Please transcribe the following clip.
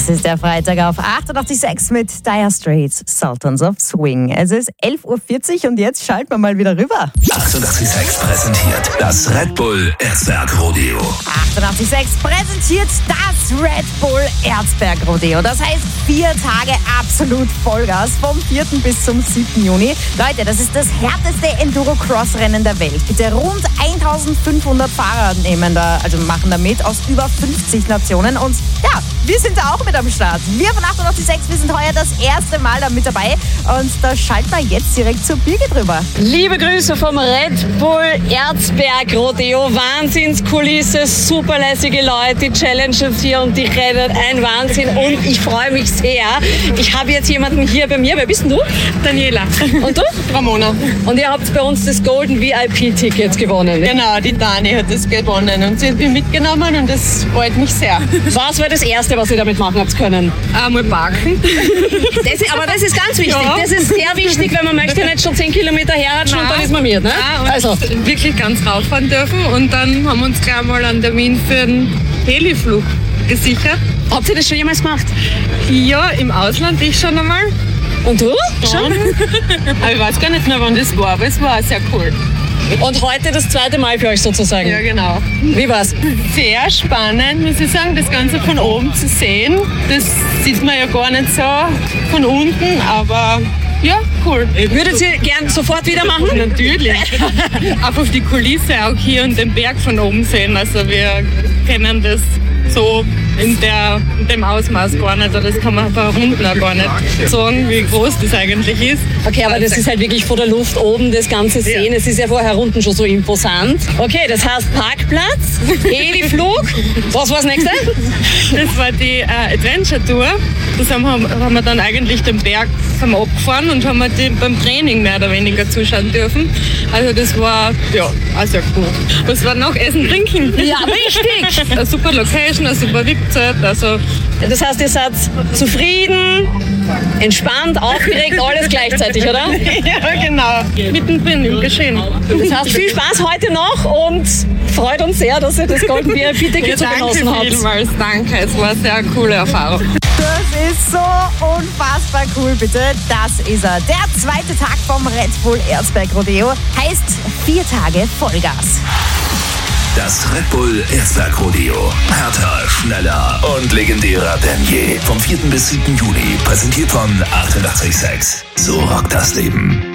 Das ist der Freitag auf 88.6 mit Dire Straits, Sultans of Swing. Es ist 11.40 Uhr und jetzt schalten wir mal wieder rüber. 88.6 präsentiert das Red Bull Erzberg Rodeo. 88.6 präsentiert das Red Bull Erzberg Rodeo. Das heißt 4 Tage absolut Vollgas vom 4. bis zum 7. Juni. Leute, das ist das härteste Enduro-Cross-Rennen der Welt. Bitte rund 1500 Fahrer machen da mit aus über 50 Nationen. Und ja, wir sind da auch mit am Start. Wir von 88.6, wir sind heuer das erste Mal da mit dabei. Und da schalten wir jetzt direkt zur Birgit rüber. Liebe Grüße vom Red Bull Erzberg Rodeo. Wahnsinnskulisse, super lässige Leute, die Challenges hier und die rennen ein Wahnsinn. Und ich freue mich sehr. Ich habe jetzt jemanden hier bei mir. Wer bist denn du? Daniela. Und du? Ramona. Und ihr habt bei uns das Golden VIP-Ticket gewonnen. Genau, die Dani hat das gewonnen und sie hat mich mitgenommen und das freut mich sehr. Was war das Erste, was ihr damit machen habt können? Einmal parken. Aber das ist ganz wichtig. Ja. Das ist sehr wichtig, weil man möchte nicht schon 10 Kilometer herratschen und dann ist man mit. Ne? Also wirklich ganz rauffahren dürfen und dann haben wir uns gleich mal einen Termin für den Heliflug gesichert. Habt ihr das schon jemals gemacht? Ja, im Ausland ich schon einmal. Und du? Schon. Aber ich weiß gar nicht mehr, wann das war, aber es war sehr cool. Und heute das zweite Mal für euch sozusagen. Ja, genau. Wie war's? Sehr spannend, muss ich sagen, das Ganze von oben zu sehen. Das sieht man ja gar nicht so von unten, aber ja, cool. Würdet ihr gern sofort wieder machen? Natürlich. Einfach die Kulisse auch hier und den Berg von oben sehen. Also wir kennen das so in dem Ausmaß gar nicht. Das kann man von unten auch gar nicht sagen, wie groß das eigentlich ist. Okay, aber das ist halt wirklich von der Luft oben das Ganze sehen. Es ist ja vorher unten schon so imposant. Okay, das heißt Parkplatz, Heliflug. Was war das nächste? Das war die Adventure Tour. Das haben wir dann eigentlich den Berg abgefahren und haben beim Training mehr oder weniger zuschauen dürfen. Also das war ja auch sehr cool. Was war noch? Essen, Trinken. Ja, richtig. Eine super Location, eine super VIP-Zeit. Also das heißt, ihr seid zufrieden, entspannt, aufgeregt, alles gleichzeitig, oder? Ja, genau. Mittendrin im Geschehen. Das heißt, viel Spaß heute noch und freut uns sehr, dass ihr das Golden VIP-Ticket so genossen habt. Danke vielmals, danke. Es war eine sehr coole Erfahrung. Das ist so unfassbar cool, bitte. Das ist er. Der zweite Tag vom Red Bull Erzberg Rodeo heißt 4 Tage Vollgas. Das Red Bull Erzberg Rodeo. Härter, schneller und legendärer denn je. Vom 4. bis 7. Juni. Präsentiert von 88.6. So rockt das Leben.